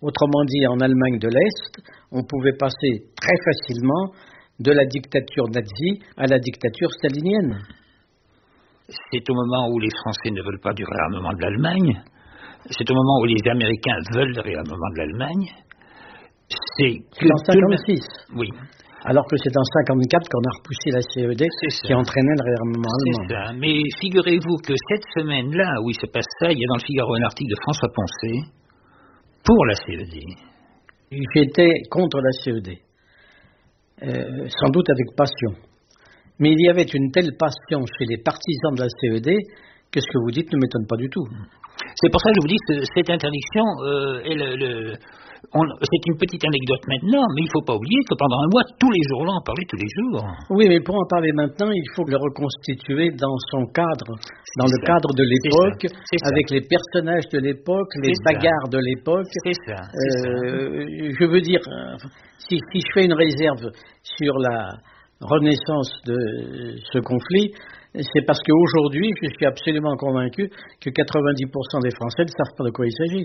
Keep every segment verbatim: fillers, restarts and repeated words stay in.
Autrement dit, en Allemagne de l'Est, on pouvait passer très facilement de la dictature nazie à la dictature stalinienne. C'est au moment où les Français ne veulent pas du réarmement de l'Allemagne, c'est au moment où les Américains veulent le réarmement de l'Allemagne. C'est en cinquante-six. Oui. Alors que c'est en cinquante-quatre qu'on a repoussé la C E D qui entraînait le réarmement allemand. C'est ça. Mais figurez-vous que cette semaine-là, où il se passe ça, il y a dans le Figaro un article de François Poncet pour la C E D. J'étais contre la C E D, euh, sans doute avec passion. Mais il y avait une telle passion chez les partisans de la C E D que ce que vous dites ne m'étonne pas du tout. C'est pour ça que je vous dis que cette interdiction euh, est le... le On, c'est une petite anecdote maintenant, mais il ne faut pas oublier que pendant un mois, tous les jours-là, on parlait tous les jours. Oui, mais pour en parler maintenant, il faut le reconstituer dans son cadre, dans c'est le ça. cadre de l'époque, c'est ça. C'est avec ça. les personnages de l'époque, les c'est bagarres ça. de l'époque. C'est ça. C'est euh, ça. Je veux dire, si, si je fais une réserve sur la renaissance de ce conflit, c'est parce qu'aujourd'hui, je suis absolument convaincu que quatre-vingt-dix pour cent des Français ne savent pas de quoi il s'agit.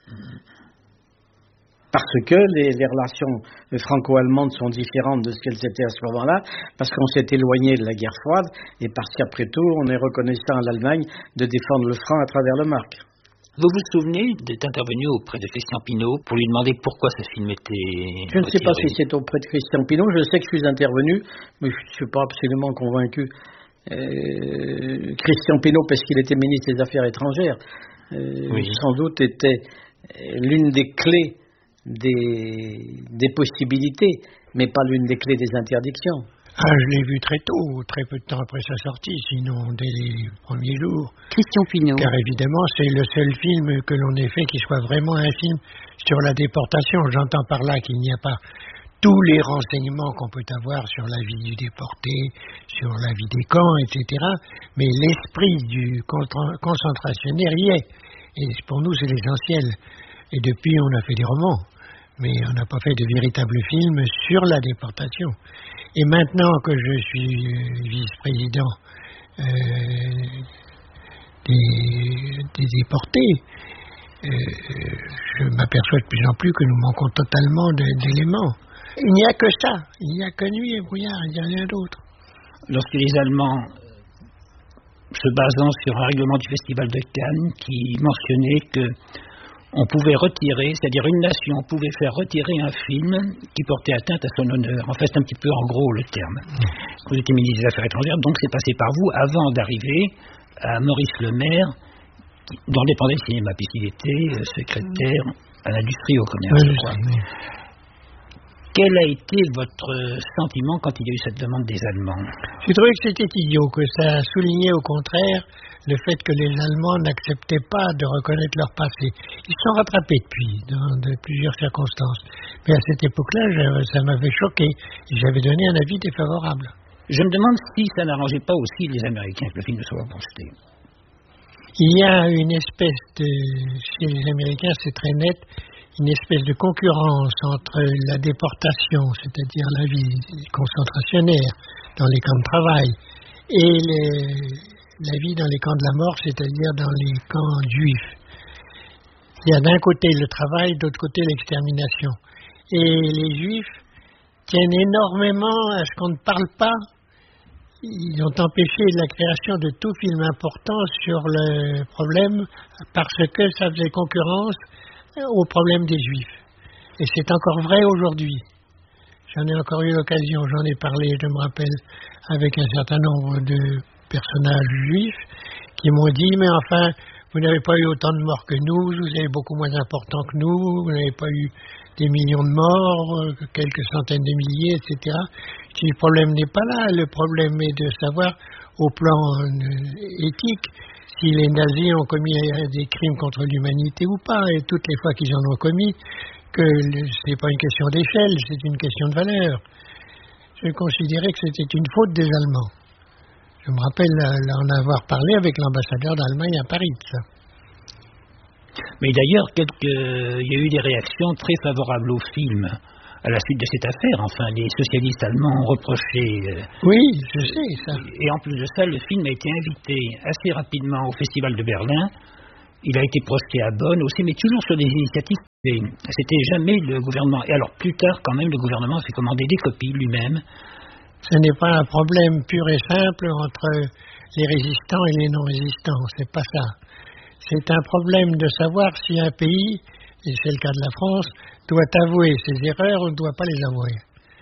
Parce que les, les relations franco-allemandes sont différentes de ce qu'elles étaient à ce moment-là, parce qu'on s'est éloigné de la guerre froide, et parce qu'après tout, on est reconnaissant à l'Allemagne de défendre le franc à travers le mark. Vous vous souvenez d'être intervenu auprès de Christian Pineau pour lui demander pourquoi ce film était... Je ne sais pas si c'est auprès de Christian Pineau, je sais que je suis intervenu, mais je ne suis pas absolument convaincu. Euh, Christian Pineau, parce qu'il était ministre des Affaires étrangères, euh, oui. sans doute était l'une des clés Des, des possibilités, mais pas l'une des clés des interdictions. Ah, je l'ai vu très tôt, très peu de temps après sa sortie, sinon dès les premiers jours. Christian Pineau. Car évidemment, c'est le seul film que l'on ait fait qui soit vraiment un film sur la déportation. J'entends par là qu'il n'y a pas tous les renseignements qu'on peut avoir sur la vie du déporté, sur la vie des camps, et cetera. Mais l'esprit du concentrationnaire y est. Et pour nous, c'est l'essentiel. Et depuis, on a fait des romans, mais on n'a pas fait de véritables films sur la déportation. Et maintenant que je suis vice-président euh, des, des déportés, euh, je m'aperçois de plus en plus que nous manquons totalement d'éléments. Il n'y a que ça, il n'y a que nuit et brouillard, il n'y a rien d'autre. Lorsque les Allemands, se basant sur un règlement du Festival de Cannes, qui mentionnait que on pouvait retirer, c'est-à-dire une nation pouvait faire retirer un film qui portait atteinte à son honneur. En fait, c'est un petit peu en gros le terme. Vous étiez ministre des Affaires étrangères, donc c'est passé par vous avant d'arriver à Maurice Lemaire, dont dépendait le cinéma, puisqu'il était secrétaire à l'industrie et au commerce, je crois. Quel a été votre sentiment quand il y a eu cette demande des Allemands? J'ai trouvé que c'était idiot, que ça soulignait au contraire le fait que les Allemands n'acceptaient pas de reconnaître leur passé. Ils se sont rattrapés depuis, dans de plusieurs circonstances. Mais à cette époque-là, ça m'avait choqué. J'avais donné un avis défavorable. Je me demande si ça n'arrangeait pas aussi les Américains que le film soit projeté. Il y a une espèce de... Chez les Américains, c'est très net, une espèce de concurrence entre la déportation, c'est-à-dire la vie concentrationnaire dans les camps de travail, et les, la vie dans les camps de la mort, c'est-à-dire dans les camps juifs. Il y a d'un côté le travail, d'autre côté l'extermination. Et les juifs tiennent énormément à ce qu'on ne parle pas. Ils ont empêché la création de tout film important sur le problème parce que ça faisait concurrence au problème des Juifs. Et c'est encore vrai aujourd'hui. J'en ai encore eu l'occasion, j'en ai parlé, je me rappelle, avec un certain nombre de personnages juifs qui m'ont dit, mais enfin, vous n'avez pas eu autant de morts que nous, vous êtes beaucoup moins important que nous, vous n'avez pas eu des millions de morts, quelques centaines de milliers, et cetera. Si le problème n'est pas là, le problème est de savoir, au plan éthique, si les nazis ont commis des crimes contre l'humanité ou pas, et toutes les fois qu'ils en ont commis, que ce n'est pas une question d'échelle, c'est une question de valeur. Je considérais que c'était une faute des Allemands. Je me rappelle en avoir parlé avec l'ambassadeur d'Allemagne à Paris, ça. Mais d'ailleurs, quelques... il y a eu des réactions très favorables au film à la suite de cette affaire. Enfin, les socialistes allemands ont reproché... Euh... Oui, je sais ça. Et en plus de ça, le film a été invité assez rapidement au Festival de Berlin il a été projeté à Bonn aussi, mais toujours sur des initiatives privées. C'était jamais le gouvernement. Et alors plus tard, quand même, le gouvernement a fait commander des copies lui-même. Ce n'est pas un problème pur et simple entre les résistants et les non-résistants, c'est pas ça. C'est un problème de savoir si un pays, et c'est le cas de la France, doit avouer ses erreurs ou ne doit pas les avouer.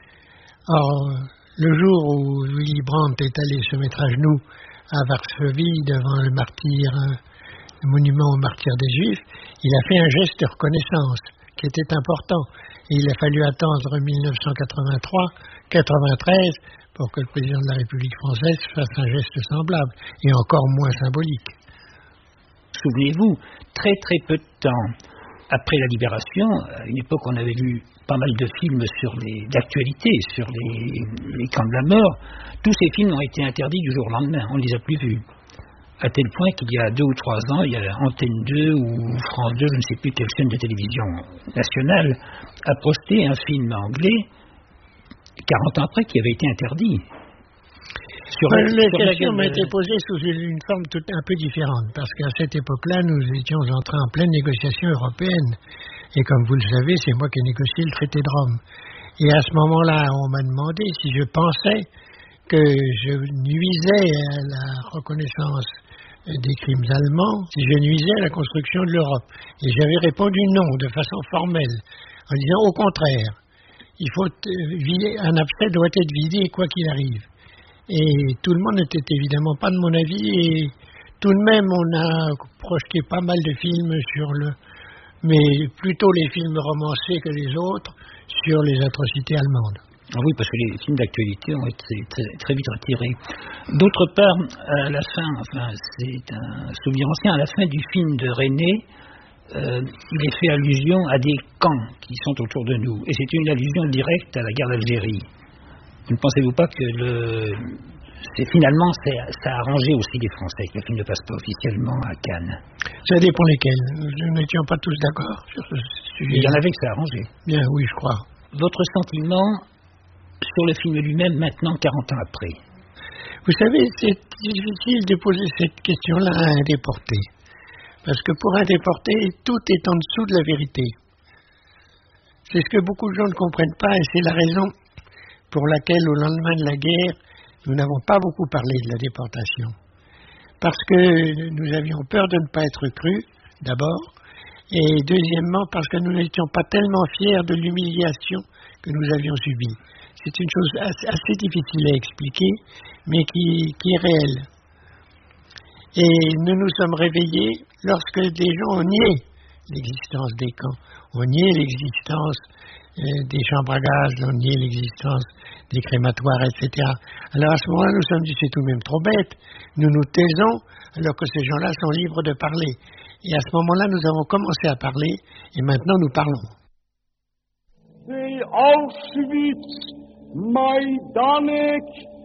Or, le jour où Willy Brandt est allé se mettre à genoux à Varsovie devant le martyr, le monument aux martyrs des Juifs, il a fait un geste de reconnaissance qui était important. Et il a fallu attendre mille neuf cent quatre-vingt-trois quatre-vingt-treize pour que le président de la République française fasse un geste semblable, et encore moins symbolique. Souvenez-vous, très très peu de temps après la Libération, à une époque on avait vu pas mal de films sur les, d'actualité sur les, les camps de la mort, tous ces films ont été interdits du jour au lendemain, on ne les a plus vus. À tel point qu'il y a deux ou trois ans, il y a Antenne deux ou France deux, je ne sais plus quelle chaîne de télévision nationale, a projeté un film anglais, quarante ans après, qui avait été interdit. Sur la, les sur questions m'ont été posées sous une forme tout un peu différente, parce qu'à cette époque-là, nous étions entrés en pleine négociation européenne. Et comme vous le savez, c'est moi qui ai négocié le traité de Rome. Et à ce moment-là, on m'a demandé si je pensais que je nuisais à la reconnaissance des crimes allemands, si je nuisais à la construction de l'Europe. Et j'avais répondu non, de façon formelle, en disant au contraire, il faut vider, un abcès doit être vidé quoi qu'il arrive. Et tout le monde n'était évidemment pas de mon avis, et tout de même on a projeté pas mal de films sur le, mais plutôt les films romancés que les autres, sur les atrocités allemandes. Ah oui, parce que les films d'actualité ont été très, très vite retirés. D'autre part, à la fin, enfin c'est un souvenir ancien, à la fin du film de René, euh, il est fait allusion à des camps qui sont autour de nous, et c'est une allusion directe à la guerre d'Algérie. Ne pensez-vous pas que le, c'est, finalement c'est, ça a arrangé aussi les Français que le film ne passe pas officiellement à Cannes? Ça dépend lesquels. Nous n'étions pas tous d'accord sur ce sujet. Il y en avait que ça a arrangé. Bien, oui, je crois. Votre sentiment sur le film lui-même maintenant, quarante ans après? Vous savez, c'est difficile de poser cette question-là à un déporté. Parce que pour un déporté, tout est en dessous de la vérité. C'est ce que beaucoup de gens ne comprennent pas, et c'est la raison pour laquelle, au lendemain de la guerre, nous n'avons pas beaucoup parlé de la déportation. Parce que nous avions peur de ne pas être crus, d'abord, et deuxièmement, parce que nous n'étions pas tellement fiers de l'humiliation que nous avions subie. C'est une chose assez, assez difficile à expliquer, mais qui, qui est réelle. Et nous nous sommes réveillés lorsque des gens ont nié l'existence des camps, ont nié l'existence des chambres à gaz, on niait l'existence des crématoires, et cetera. Alors à ce moment-là, nous sommes dit, c'est tout de même trop bête, nous nous taisons alors que ces gens-là sont libres de parler. Et à ce moment-là, nous avons commencé à parler, et maintenant nous parlons. Auschwitz, Majdanek,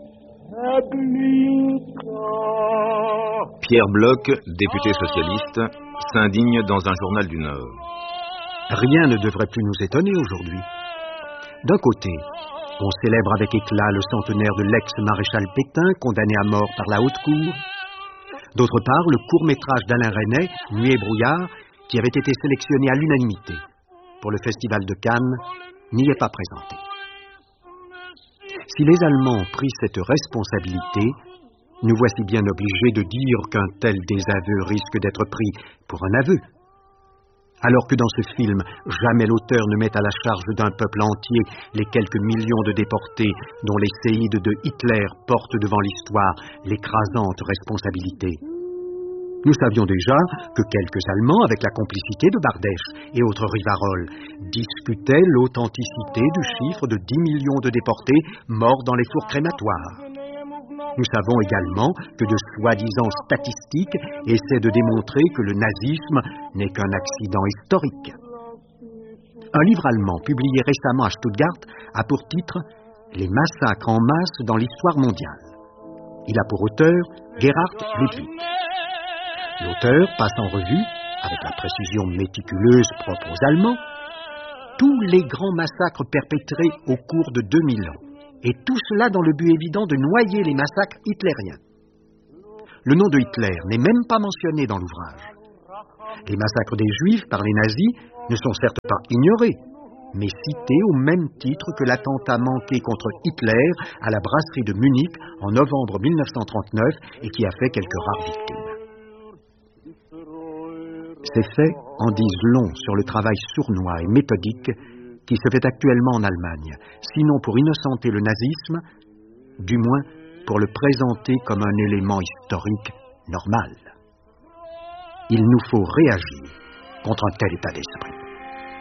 Pierre Bloch, député socialiste, s'indigne dans un journal du Nord. Rien ne devrait plus nous étonner aujourd'hui. D'un côté, on célèbre avec éclat le centenaire de l'ex-maréchal Pétain, condamné à mort par la haute cour. D'autre part, le court-métrage d'Alain Resnais, Nuit et brouillard, qui avait été sélectionné à l'unanimité pour le Festival de Cannes, n'y est pas présenté. Si les Allemands ont pris cette responsabilité, nous voici bien obligés de dire qu'un tel désaveu risque d'être pris pour un aveu. Alors que dans ce film, jamais l'auteur ne met à la charge d'un peuple entier les quelques millions de déportés dont les séides de Hitler portent devant l'histoire l'écrasante responsabilité. Nous savions déjà que quelques Allemands, avec la complicité de Bardèche et autres Rivarol, discutaient l'authenticité du chiffre de dix millions de déportés morts dans les fours crématoires. Nous savons également que de soi-disant statistiques essaient de démontrer que le nazisme n'est qu'un accident historique. Un livre allemand publié récemment à Stuttgart a pour titre « Les massacres en masse dans l'histoire mondiale ». Il a pour auteur Gerhard Ludwig. L'auteur passe en revue, avec la précision méticuleuse propre aux Allemands, tous les grands massacres perpétrés au cours de deux mille ans. Et tout cela dans le but évident de noyer les massacres hitlériens. Le nom de Hitler n'est même pas mentionné dans l'ouvrage. les massacres des Juifs par les nazis ne sont certes pas ignorés, mais cités au même titre que l'attentat manqué contre Hitler à la brasserie de Munich en novembre mille neuf cent trente-neuf et qui a fait quelques rares victimes. Ces faits en disent long sur le travail sournois et méthodique qui se fait actuellement en Allemagne, sinon pour innocenter le nazisme, du moins pour le présenter comme un élément historique normal. Il nous faut réagir contre un tel état d'esprit.